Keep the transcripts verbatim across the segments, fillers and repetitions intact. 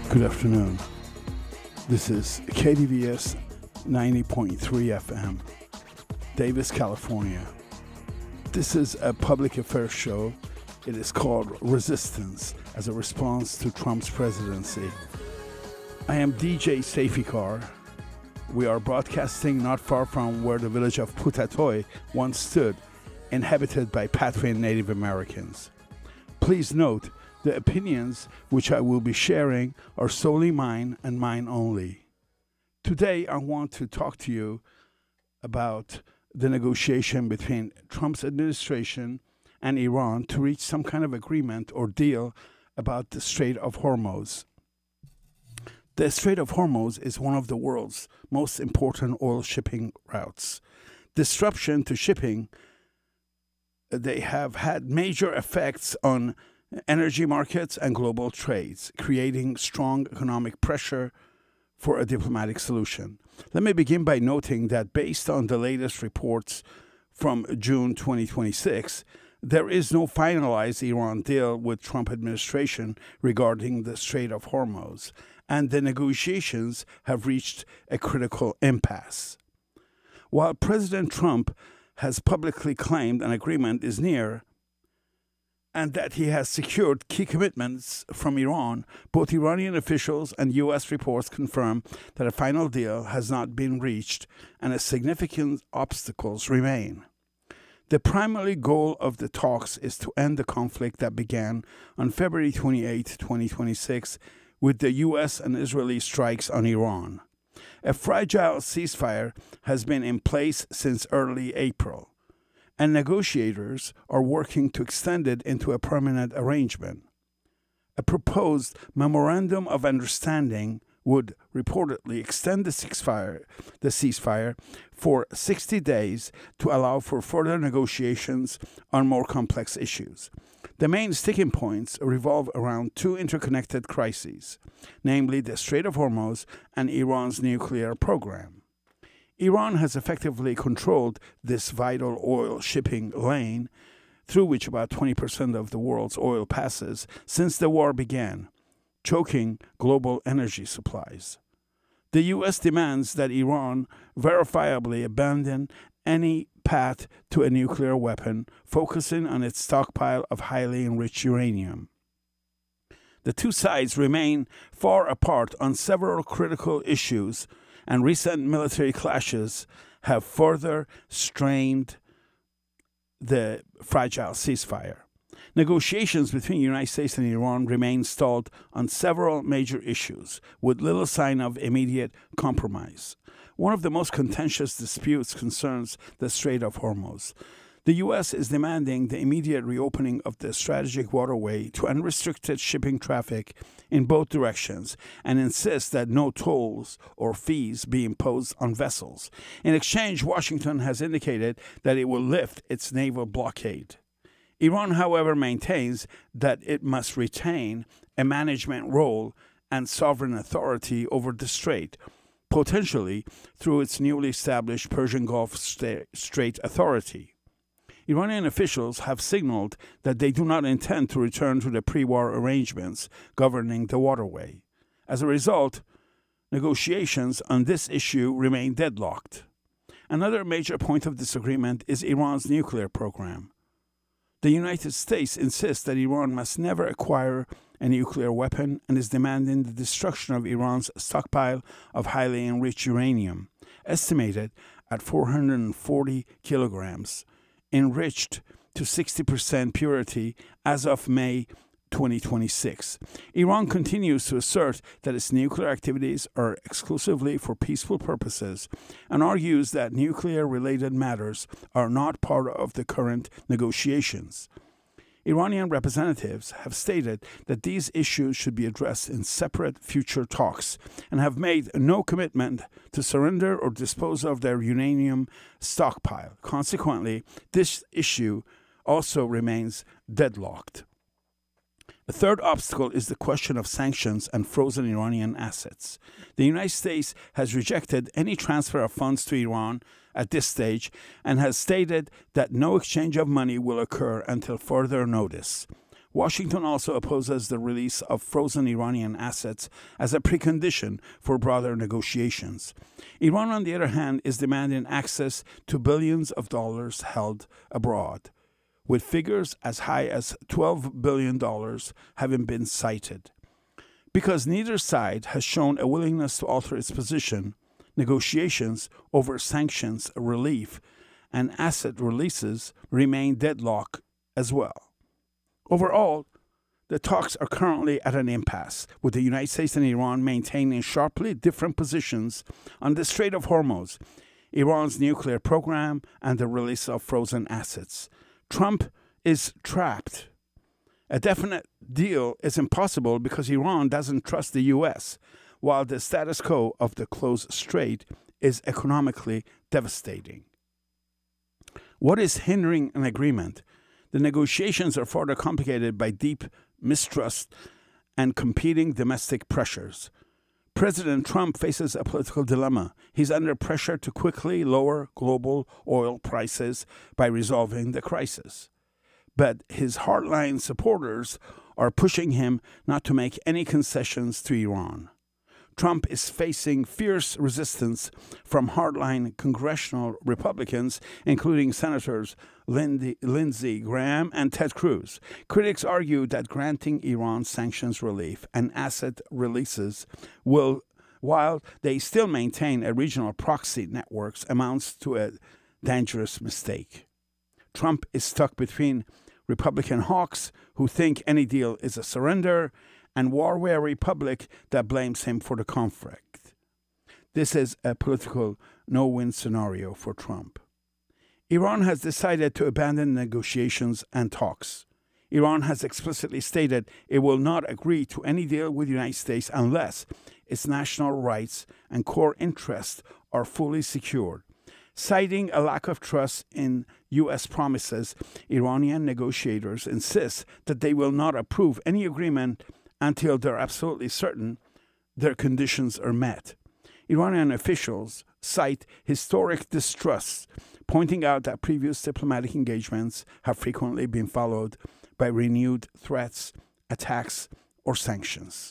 Good afternoon. This is K D V S ninety point three F M, Davis, California. This is a public affairs show. It is called Resistance as a response to Trump's presidency. I am D J Seifikar. We are broadcasting not far from where the village of Putatoy once stood, inhabited by Patwin Native Americans. Please note, the opinions which I will be sharing are solely mine and mine only. Today, I want to talk to you about the negotiation between Trump's administration and Iran to reach some kind of agreement or deal about the Strait of Hormuz. The Strait of Hormuz is one of the world's most important oil shipping routes. Disruption to shipping, they have had major effects on energy markets and global trades, creating strong economic pressure for a diplomatic solution. Let me begin by noting that based on the latest reports from June twenty twenty-six, there is no finalized Iran deal with Trump administration regarding the Strait of Hormuz, and the negotiations have reached a critical impasse. While President Trump has publicly claimed an agreement is near, and that he has secured key commitments from Iran, both Iranian officials and U S reports confirm that a final deal has not been reached and significant obstacles remain. The primary goal of the talks is to end the conflict that began on February twenty-eighth, twenty twenty-six, with the U S and Israeli strikes on Iran. A fragile ceasefire has been in place since early April, and negotiators are working to extend it into a permanent arrangement. A proposed memorandum of understanding would reportedly extend the ceasefire, the ceasefire for sixty days to allow for further negotiations on more complex issues. The main sticking points revolve around two interconnected crises, namely the Strait of Hormuz and Iran's nuclear program. Iran has effectively controlled this vital oil shipping lane, through which about twenty percent of the world's oil passes, since the war began, choking global energy supplies. The U S demands that Iran verifiably abandon any path to a nuclear weapon, focusing on its stockpile of highly enriched uranium. The two sides remain far apart on several critical issues, and recent military clashes have further strained the fragile ceasefire. Negotiations between the United States and Iran remain stalled on several major issues, with little sign of immediate compromise. One of the most contentious disputes concerns the Strait of Hormuz. The U S is demanding the immediate reopening of the strategic waterway to unrestricted shipping traffic in both directions, and insists that no tolls or fees be imposed on vessels. In exchange, Washington has indicated that it will lift its naval blockade. Iran, however, maintains that it must retain a management role and sovereign authority over the strait, potentially through its newly established Persian Gulf Strait Authority. Iranian officials have signaled that they do not intend to return to the pre-war arrangements governing the waterway. As a result, negotiations on this issue remain deadlocked. Another major point of disagreement is Iran's nuclear program. The United States insists that Iran must never acquire a nuclear weapon and is demanding the destruction of Iran's stockpile of highly enriched uranium, estimated at four hundred forty kilograms, enriched to sixty percent purity as of May twenty twenty-six. Iran continues to assert that its nuclear activities are exclusively for peaceful purposes and argues that nuclear-related matters are not part of the current negotiations. Iranian representatives have stated that these issues should be addressed in separate future talks and have made no commitment to surrender or dispose of their uranium stockpile. Consequently, this issue also remains deadlocked. A third obstacle is the question of sanctions and frozen Iranian assets. The United States has rejected any transfer of funds to Iran at this stage and has stated that no exchange of money will occur until further notice. Washington also opposes the release of frozen Iranian assets as a precondition for broader negotiations. Iran, on the other hand, is demanding access to billions of dollars held abroad, with figures as high as twelve billion dollars having been cited. Because neither side has shown a willingness to alter its position, negotiations over sanctions relief and asset releases remain deadlocked as well. Overall, the talks are currently at an impasse, with the United States and Iran maintaining sharply different positions on the Strait of Hormuz, Iran's nuclear program, and the release of frozen assets. Trump is trapped. A definite deal is impossible because Iran doesn't trust the U S, while the status quo of the closed strait is economically devastating. What is hindering an agreement? The negotiations are further complicated by deep mistrust and competing domestic pressures. President Trump faces a political dilemma. He's under pressure to quickly lower global oil prices by resolving the crisis. But his hardline supporters are pushing him not to make any concessions to Iran. Trump is facing fierce resistance from hardline congressional Republicans, including Senators Lindsey, Lindsey Graham and Ted Cruz. Critics argue that granting Iran sanctions relief and asset releases will, while they still maintain a regional proxy networks, amounts to a dangerous mistake. Trump is stuck between Republican hawks who think any deal is a surrender and war-weary public that blames him for the conflict. This is a political no-win scenario for Trump. Iran has decided to abandon negotiations and talks. Iran has explicitly stated it will not agree to any deal with the United States unless its national rights and core interests are fully secured. Citing a lack of trust in U S promises, Iranian negotiators insist that they will not approve any agreement until they're absolutely certain their conditions are met. Iranian officials cite historic distrust, pointing out that previous diplomatic engagements have frequently been followed by renewed threats, attacks, or sanctions.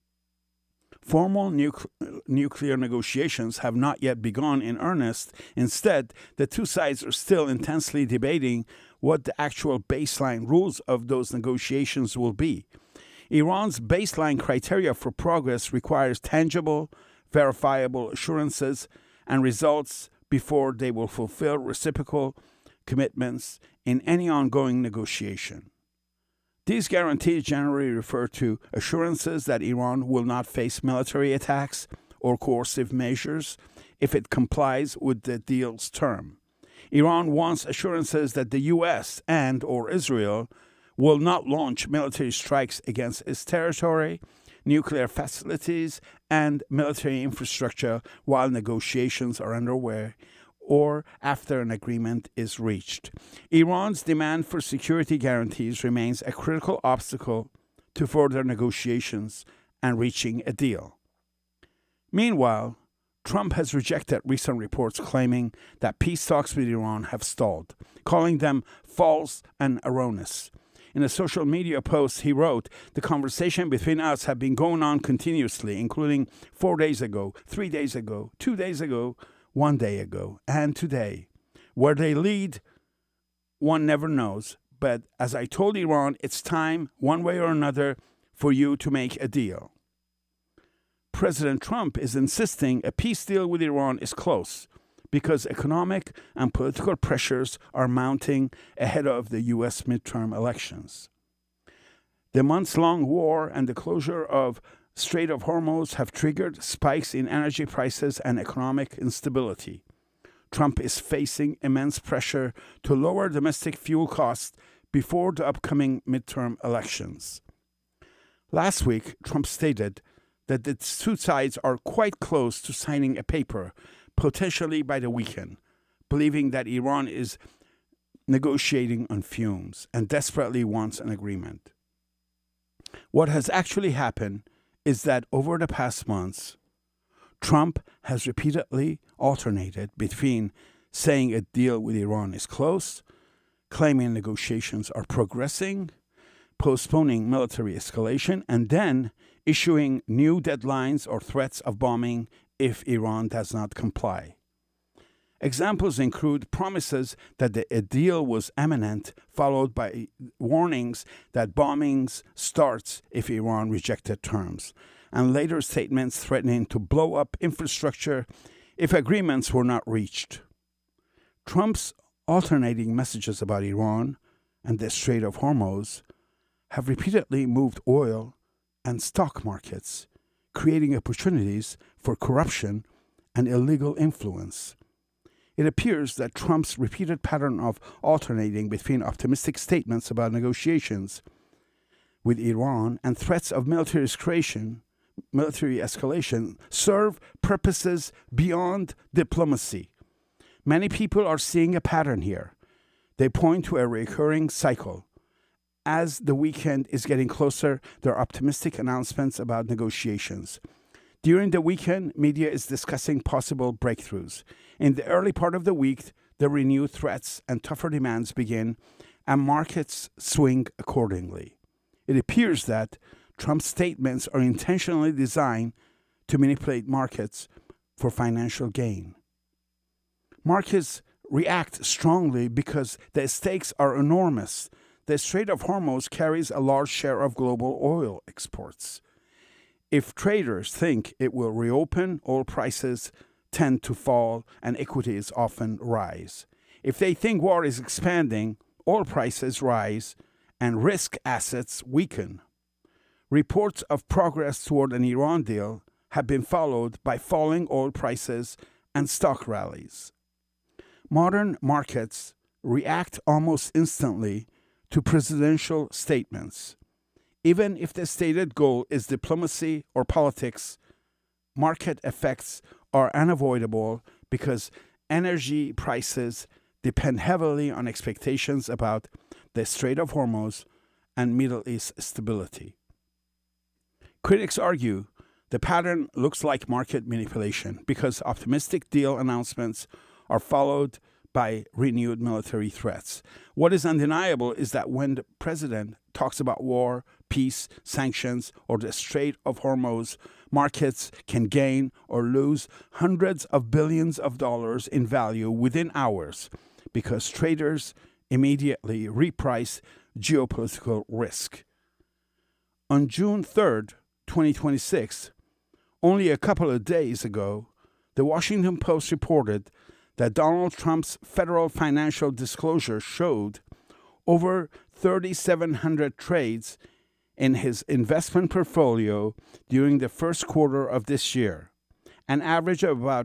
Formal nucle- nuclear negotiations have not yet begun in earnest. Instead, the two sides are still intensely debating what the actual baseline rules of those negotiations will be. Iran's baseline criteria for progress requires tangible, verifiable assurances and results before they will fulfill reciprocal commitments in any ongoing negotiation. These guarantees generally refer to assurances that Iran will not face military attacks or coercive measures if it complies with the deal's term. Iran wants assurances that the U S and or Israel will not launch military strikes against its territory, nuclear facilities, and military infrastructure while negotiations are underway or after an agreement is reached. Iran's demand for security guarantees remains a critical obstacle to further negotiations and reaching a deal. Meanwhile, Trump has rejected recent reports claiming that peace talks with Iran have stalled, calling them false and erroneous. In a social media post, he wrote, "The conversation between us have been going on continuously, including four days ago, three days ago, two days ago, one day ago, and today. Where they lead, one never knows. But as I told Iran, it's time, one way or another, for you to make a deal." President Trump is insisting a peace deal with Iran is close because economic and political pressures are mounting ahead of the U S midterm elections. The months-long war and the closure of Strait of Hormuz have triggered spikes in energy prices and economic instability. Trump is facing immense pressure to lower domestic fuel costs before the upcoming midterm elections. Last week, Trump stated that the two sides are quite close to signing a paper, potentially by the weekend, believing that Iran is negotiating on fumes and desperately wants an agreement. What has actually happened is that over the past months, Trump has repeatedly alternated between saying a deal with Iran is close, claiming negotiations are progressing, postponing military escalation, and then issuing new deadlines or threats of bombing if Iran does not comply. Examples include promises that the, a deal was imminent, followed by warnings that bombings starts if Iran rejected terms, and later statements threatening to blow up infrastructure if agreements were not reached. Trump's alternating messages about Iran and the Strait of Hormuz have repeatedly moved oil and stock markets, creating opportunities for corruption and illegal influence. It appears that Trump's repeated pattern of alternating between optimistic statements about negotiations with Iran and threats of military escalation, military escalation serve purposes beyond diplomacy. Many people are seeing a pattern here. They point to a recurring cycle. As the weekend is getting closer, there are optimistic announcements about negotiations. During the weekend, media is discussing possible breakthroughs. In the early part of the week, the renewed threats and tougher demands begin, and markets swing accordingly. It appears that Trump's statements are intentionally designed to manipulate markets for financial gain. Markets react strongly because the stakes are enormous. The Strait of Hormuz carries a large share of global oil exports. If traders think it will reopen, oil prices tend to fall and equities often rise. If they think war is expanding, oil prices rise and risk assets weaken. Reports of progress toward an Iran deal have been followed by falling oil prices and stock rallies. Modern markets react almost instantly to presidential statements. Even if the stated goal is diplomacy or politics, market effects are unavoidable because energy prices depend heavily on expectations about the Strait of Hormuz and Middle East stability. Critics argue the pattern looks like market manipulation because optimistic deal announcements are followed by renewed military threats. What is undeniable is that when the president talks about war, peace, sanctions, or the Strait of Hormuz, markets can gain or lose hundreds of billions of dollars in value within hours because traders immediately reprice geopolitical risk. On June third, twenty twenty-six, only a couple of days ago, the Washington Post reported that Donald Trump's federal financial disclosure showed over three thousand seven hundred trades in his investment portfolio during the first quarter of this year, an average of about